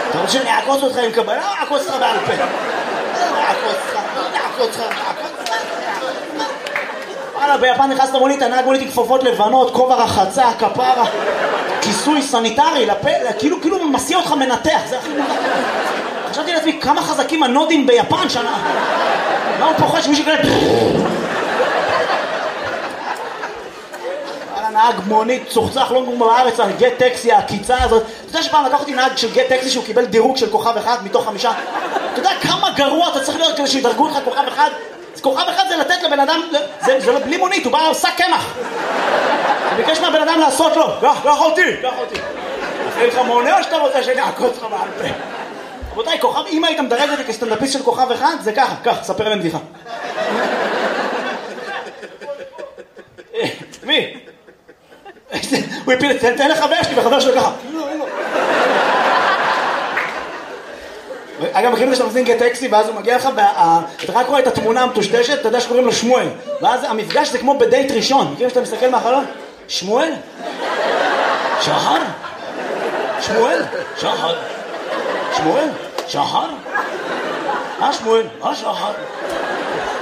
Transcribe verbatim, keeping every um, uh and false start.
אתה רוצה שאני אעקוץ אותך עם קבלה או אעקוץ אותך בעל פה? אעקוץ אותך, אעקוץ אותך, אעקוץ אותך. וואלה, ביפן נכנס למונית, הנהג מונית עם כפפות לבנות, כובע רחצה, כפרה, כיסוי סניטרי, לפה, כאילו, כאילו מסיע אותך מנתח, זה הכי מונח. חשבתי לעצמי, כמה חזקים הנודים ביפן שנה. מה הוא פוחד שמישהו כאלה... נהג מונית צוחצח לא כמו בארץ על גט טקסי, הקיצה הזאת. אתה יודע שפעם לקח אותי נהג של גט טקסי שהוא קיבל דירוג של כוכב אחד מתוך חמישה? אתה יודע כמה גרוע אתה צריך להיות כדי שידרגו לך כוכב אחד? כוכב אחד זה לתת לבן אדם, זה, זה לא בלי מונית, הוא בא על שק קמח. הוא ביקש מהבן אדם לעשות לו, קח, קח אותי, קח אותי. עושה לך מונה או שאתה רוצה שאני אעקוץ לך בעל פה? רבותיי, כוכב, אם היית מדרג אותי כסטנדאפיסט של כוכב אחד, זה ככה, כך, ספר להם בדיחה. מי? הוא הפיל, תן לחבר שלי וחבר שלו ככה. אגב, מכירים שאתה מזמין גט טקסי ואז הוא מגיע לך ואתה רק רואה את התמונה המטושטשת, אתה יודע שקוראים לו שמואל, ואז המפגש זה כמו בדייט ראשון. מכירים שאתה מסתכל מהחלון? שמואל? שחר? שמואל? שחר? שמואל? שחר? מה שמואל? מה שחר?